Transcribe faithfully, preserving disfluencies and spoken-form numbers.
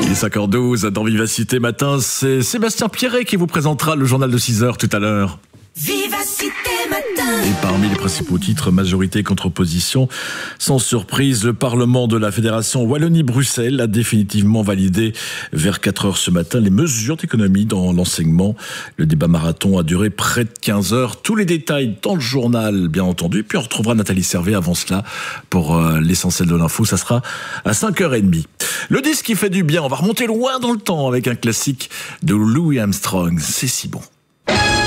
Il est cinq heures douze dans Vivacité Matin, c'est Sébastien Pierret qui vous présentera le journal de six heures tout à l'heure. Vivacité Matin. Et parmi les principaux titres, majorité contre opposition, sans surprise, le Parlement de la Fédération Wallonie-Bruxelles a définitivement validé vers quatre heures ce matin les mesures d'économie dans l'enseignement. Le débat marathon a duré près de quinze heures. Tous les détails dans le journal, bien entendu. Puis on retrouvera Nathalie Servet avant cela pour euh, l'essentiel de l'info. Ça sera à cinq heures trente. Le disque qui fait du bien, on va remonter loin dans le temps avec un classique de Louis Armstrong. C'est si bon.